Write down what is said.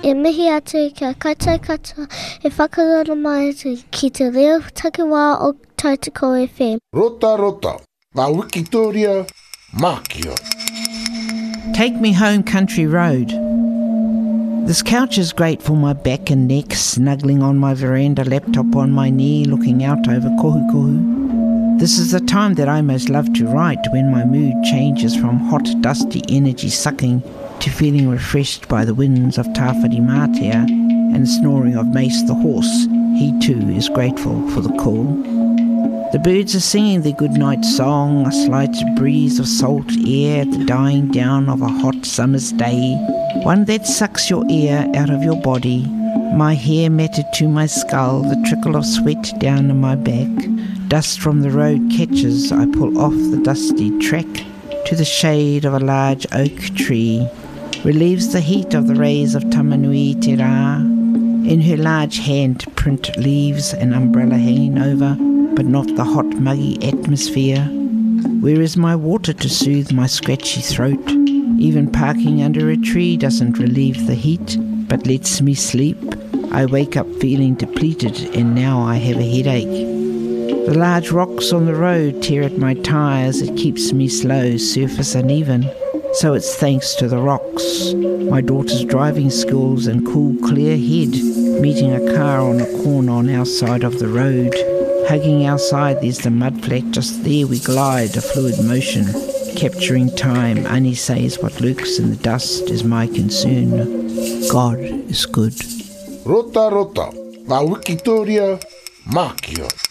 E mihi atu kia kata e whakarana mai atu ki te reo takiwā o Tautoko FM. Rota rota, ngā Wikitoria, Mākia. Take me home country road. This couch is great for my back and neck, snuggling on my veranda, laptop on my knee, looking out over Kohukohu. This is the time that I most love to write, when my mood changes from hot, dusty energy sucking to feeling refreshed by the winds of Tawhiri Mātea and the snoring of Mace the horse. He too is grateful for the call. The birds are singing their goodnight song, a slight breeze of salt air at the dying down of a hot summer's day, one that sucks your air out of your body, my hair matted to my skull, the trickle of sweat down my back. Dust from the road catches, I pull off the dusty track to the shade of a large oak tree, relieves the heat of the rays of Tamanui Te Rā. In her large hand print leaves an umbrella hanging over, but not the hot muggy atmosphere. Where is my water to soothe my scratchy throat? Even parking under a tree doesn't relieve the heat, but lets me sleep. I wake up feeling depleted, and now I have a headache. The large rocks on the road tear at my tyres. It keeps me slow, surface uneven. So it's thanks to the rocks. My daughter's driving skills and cool, clear head, meeting a car on a corner on our side of the road. Hugging our side, there's the mud flat. Just there we glide, a fluid motion, capturing time. Ani says what lurks in the dust is my concern. God is good. Rota rota, ngā Wikitoria, Mākia.